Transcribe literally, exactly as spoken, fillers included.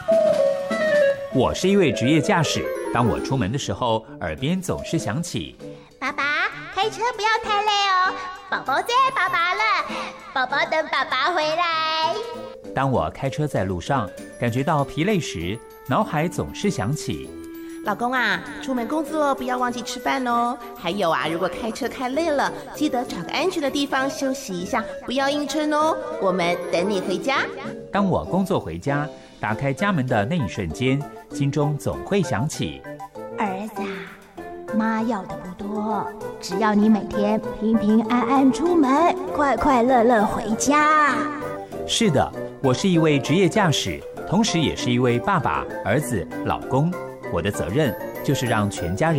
我是一位职业驾驶，当我出门的时候，耳边总是响起： 爸爸，开车不要太累哦，宝宝最爱爸爸了，宝宝等爸爸回来。 当我开车在路上，感觉到疲累时，脑海总是想起： 老公啊，出门工作不要忘记吃饭哦。还有啊，如果开车开累了，记得找个安全的地方休息一下，不要硬撑哦。我们等你回家。 当我工作回家，打开家门的那一瞬间，心中总会想起： 儿子啊，妈要的不多，只要你每天平平安安出门，快快乐乐回家。 是的，我是一位职业驾驶，同时也是一位爸爸、儿子、老公。我的责任就是让全家人